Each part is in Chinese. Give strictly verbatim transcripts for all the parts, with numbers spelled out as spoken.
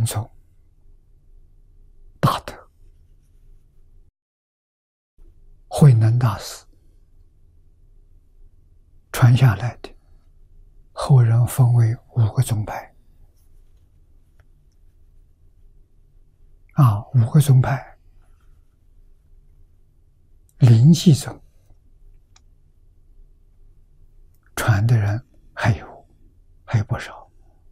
禅宗大德慧能大师传下来的，后人分为五个宗派。啊，五个宗派，灵济宗传的人还有还有不少。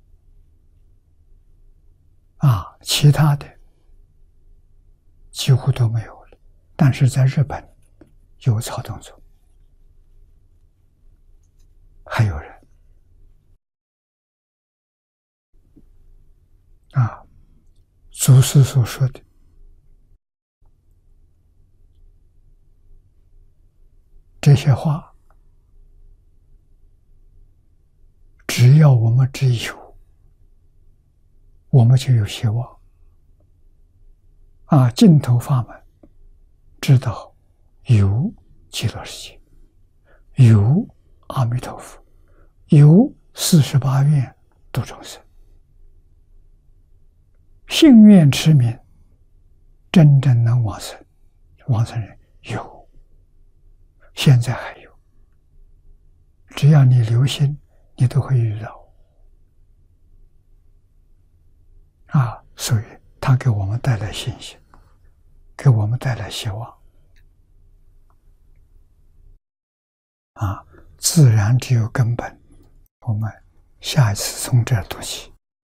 啊，其他的几乎都没有了。但是在日本有曹洞宗，还有人啊，祖师所说的这些话，只要我们只有，我们就有希望。啊，净土法门知道有极乐世界，有阿弥陀佛，有四十八愿度众生。信愿持名，真正能往生，往生人有，现在还有。只要你留心，你都会遇到。啊，所以他给我们带来信心，给我们带来希望。啊，自然只有根本。我们下一次从这儿读起。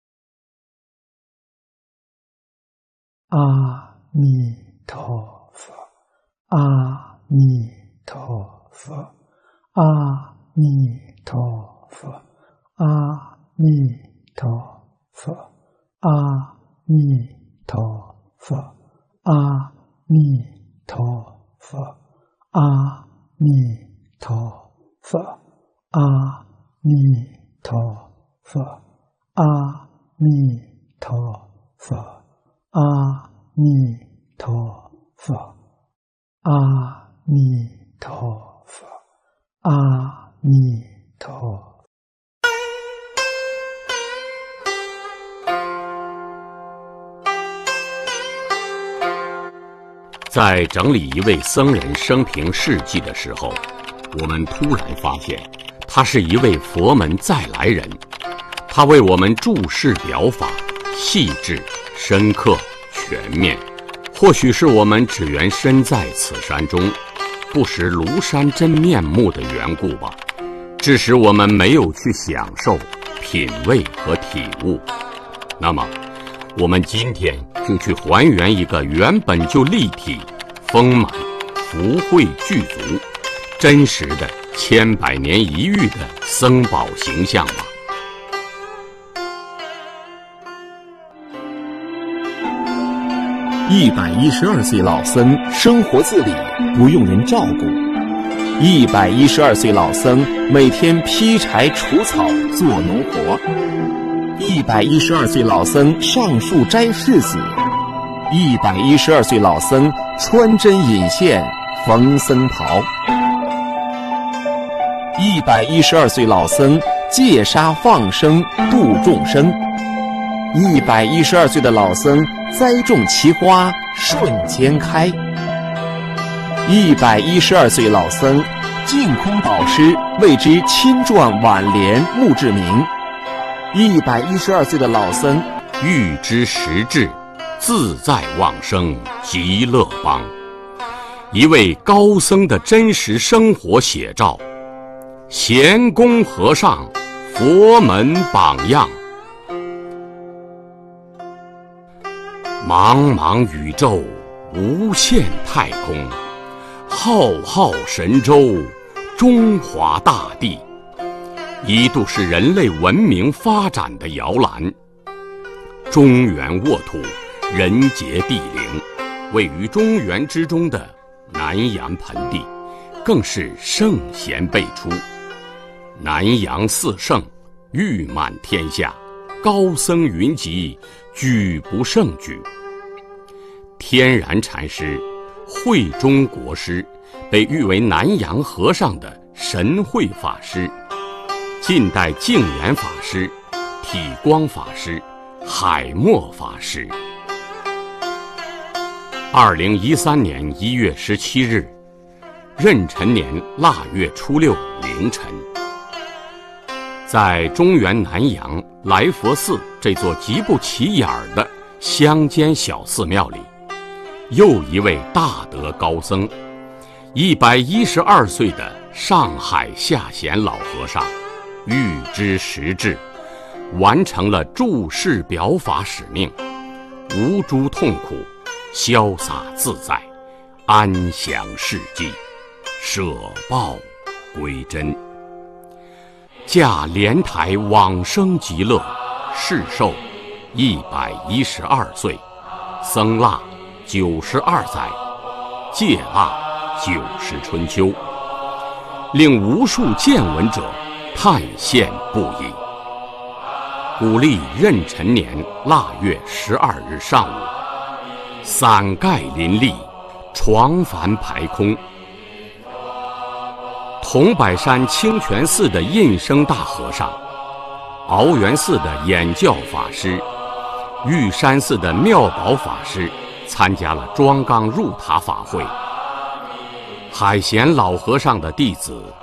阿弥陀佛，阿弥陀佛，阿弥陀佛，阿弥陀佛，阿弥陀佛，阿弥陀佛，阿弥陀佛，阿弥陀佛，阿弥陀佛。阿弥陀佛，阿弥陀佛，阿弥陀佛。 在整理一位僧人生平事迹的时候，我们突然发现，他是一位佛门再来人。他为我们注释表法，细致深刻全面，或许是我们只缘身在此山中，不识庐山真面目的缘故吧，致使我们没有去享受、品味和体悟。那么，我们今天就去还原一个原本就立体、丰满、福慧具足、真实的千百年一遇的僧宝形象吧。 一百一十二岁老僧生活自理，不用人照顾。一百一十二岁老僧每天劈柴除草做农活。一百一十二岁老僧上树摘柿子。一百一十二岁老僧穿针引线缝僧袍。一百一十二岁老僧戒杀放生度众生。一百一十二岁的老僧栽种奇花瞬间开。一百一十二岁老僧净空导师为之亲撰挽联墓志铭。一百一十二岁的老僧欲知实质，自在往生极乐邦。一位高僧的真实生活写照，贤公和尚佛门榜样。茫茫宇宙，无限太空，浩浩神州，中华大地，一度是人类文明发展的摇篮。中原沃土，人杰地灵，位于中原之中的南阳盆地，更是圣贤辈出。南阳四圣，誉满天下，高僧云集，举不胜举。天然禅师、慧中国师，被誉为南阳和尚的神慧法师；近代净言法师、体光法师、 海默法师。二零一三年一月十七日，壬辰年腊月初六凌晨，在中原南阳来佛寺这座极不起眼的乡间小寺庙里，又一位大德高僧，一百一十二岁的上海下贤老和尚，预知时至，完成了注释表法使命，无诸痛苦，潇洒自在，安详事迹，舍报归真。驾莲台往生极乐，世寿一百一十二岁，僧腊九十二载，戒腊九十春秋，令无数见闻者叹羡不已。古历壬辰年腊月十二日上午，伞盖林立，床幡排空。桐柏山清泉寺的印生大和尚，鳌源寺的演教法师，玉山寺的妙宝法师参加了庄纲入塔法会。海贤老和尚的弟子